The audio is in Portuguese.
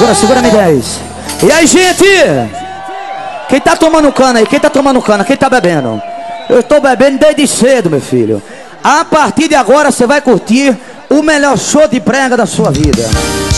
Segura, me 10. E aí, gente? Quem tá tomando cana aí? Quem tá tomando cana? Quem tá bebendo? Eu estou bebendo desde cedo, meu filho. A partir de agora você vai curtir o melhor show de brega da sua vida.